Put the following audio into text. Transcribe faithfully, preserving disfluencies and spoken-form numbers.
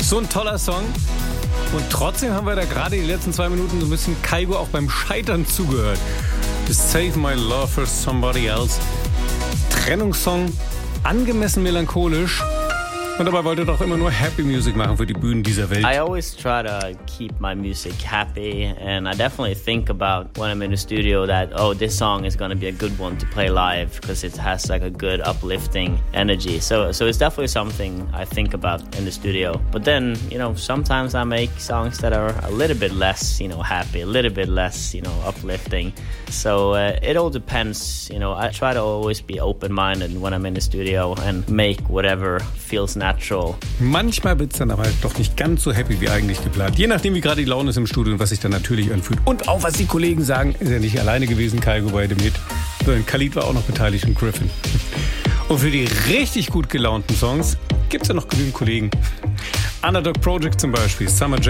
So ein toller Song. Und trotzdem haben wir da gerade die letzten zwei Minuten so ein bisschen Kygo auch beim Scheitern zugehört. Save My Love for Somebody Else. Trennungssong, angemessen melancholisch. Und dabei wollte er doch immer nur Happy Music machen für die Bühnen dieser Welt. I always try to keep my music happy, and I definitely think about when I'm in the studio that, oh, this song is going to be a good one to play live because it has like a good uplifting energy. So, so it's definitely something I think about in the studio. But then, you know, sometimes I make songs that are a little bit less, you know, happy, a little bit less, you know, uplifting. So uh, it all depends. You know, I try to always be open-minded when I'm in the studio and make whatever feels natural. Manchmal wird es dann aber doch nicht ganz so happy wie eigentlich geplant. Je nachdem, wie gerade die Laune ist im Studio und was sich dann natürlich anfühlt. Und auch, was die Kollegen sagen, ist ja nicht alleine gewesen, Kygo bei dem Hit. Sondern Khalid war auch noch beteiligt und Griffin. Und für die richtig gut gelaunten Songs gibt es ja noch genügend Kollegen. Underdog Project zum Beispiel, Summer Jam.